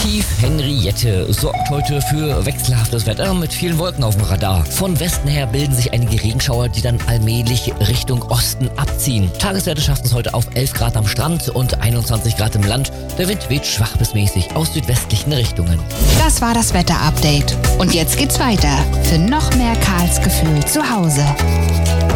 Tief Henriette sorgt heute für wechselhaftes Wetter mit vielen Wolken auf dem Radar. Von Westen her bilden sich einige Regenschauer, die dann allmählich Richtung Osten abziehen. Tageswerte schaffen es heute auf 11 Grad am Strand und 21 Grad im Land. Der Wind weht schwach bis mäßig aus südwestlichen Richtungen. Das war das Wetter-Update. Und jetzt geht's weiter für noch mehr Karls Gefühl zu Hause.